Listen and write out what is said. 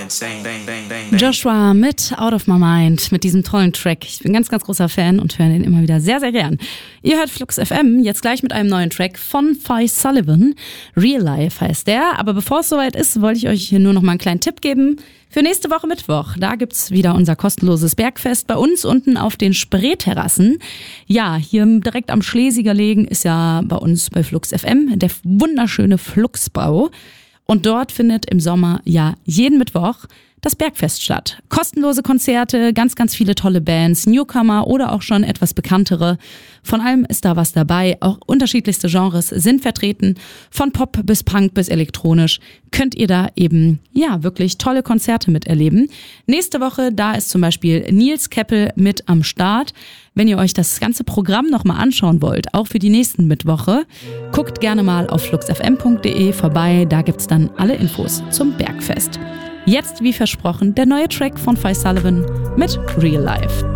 Joshua mit Out of My Mind, mit diesem tollen Track. Ich bin ganz, ganz großer Fan und höre den immer wieder sehr, sehr gern. Ihr hört Flux FM, jetzt gleich mit einem neuen Track von Phi Sullivan. Real Life heißt der. Aber bevor es soweit ist, wollte ich euch hier nur noch mal einen kleinen Tipp geben. Für nächste Woche Mittwoch, da gibt's wieder unser kostenloses Bergfest bei uns unten auf den Spreeterrassen. Ja, hier direkt am Schlesiger Legen ist ja bei uns bei Flux FM der wunderschöne Fluxbau. Und dort findet im Sommer ja jeden Mittwoch das Bergfest statt. Kostenlose Konzerte, ganz, ganz viele tolle Bands, Newcomer oder auch schon etwas bekanntere. Von allem ist da was dabei. Auch unterschiedlichste Genres sind vertreten. Von Pop bis Punk bis elektronisch könnt ihr da eben, ja, wirklich tolle Konzerte miterleben. Nächste Woche, da ist zum Beispiel Nils Keppel mit am Start. Wenn ihr euch das ganze Programm nochmal anschauen wollt, auch für die nächsten Mittwoche, guckt gerne mal auf fluxfm.de vorbei. Da gibt's dann alle Infos zum Bergfest. Jetzt, wie versprochen, der neue Track von Phi Sullivan mit Real Life.